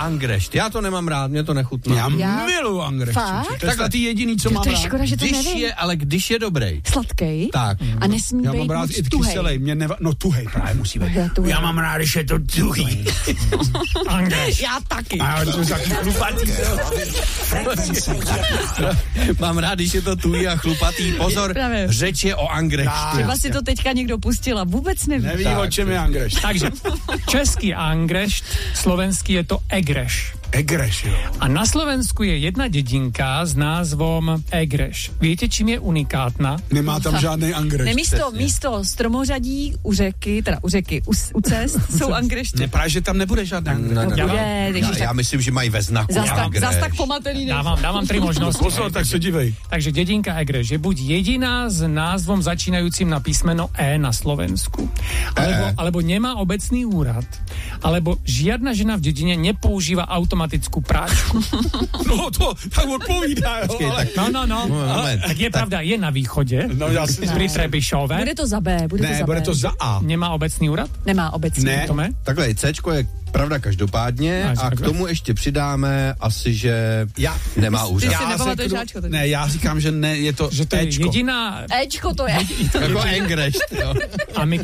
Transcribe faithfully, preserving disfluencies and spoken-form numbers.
angrešt. Já to nemám rád, mě to nechutná. Já, Já? miluju angrešt. Fakt? Takhle ty jediný, co Jo, mám to je rád. škoda, že to Když nevím. je, ale když je dobrý. Sladkej? Tak. A nesmí Já být mám rád moc i tuhej. kyselej, mě neva... no tuhej právě musí být. Já tuhej. Já mám rád, když je to tuhý. Angrešt. Já taky. A to je taky chlupatý. Mám rád, když je to tují a chlupatý. Pozor, Právě. řeč je o angreštu. Třeba si to teďka někdo pustil a vůbec nevím. Neví, o čem je angrešt. Takže český angrešt, slovenský je to egreš. Egreš, jo. A na Slovensku je jedna dedinka s názvom Egreš. Viete, čím je unikátna? Nemá tam žádnej angrešt. Ne, místo, místo stromořadí u řeky, teda u řeky, u, u cest jsou angrešti. Ne, právě, že tam nebude žádný angrešt. Ne, ne, Já ne. vám- Je, Já, takže já tak, myslím, že mají ve znaku zas, tak, angrešt. zas tak pomatený nejsou. Dávam, dávam tri možnosti. Pozor, tak se dívej. Takže dedinka Egreš je buď jediná s názvom začínajúcim na písmeno E na Slovensku, alebo, E. alebo nemá obecný úrad, alebo žiadna žena v dedine nepoužíva automatickú práčku. No to tak odpovídá, jo. Počkej, Ale... tak, No, no, no. moment. Tak je pravda, je na východe, No, já si... pri Trebišove. Bude to za B, bude to Ne, za bude B. to za A. Nemá obecný úrad? Nemá obecně. Ne. Tome? Takhle, Cčko je pravda každopádně Máš a k takhle. tomu ještě přidáme asi, že Já, nemá Ty úřad. si nepamatuješ řeknu- Ačko, tak. Ne, já říkám, že ne, je to Že to je Ečko. jediná... Ečko to je. Jako angrešt, jo. A my